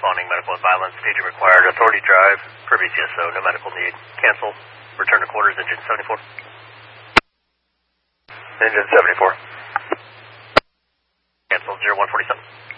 responding, medical and violence, staging required, authority drive, per BCSO, no medical need. Cancel, return to quarters, engine 74. Engine 74. Cancel, 0147.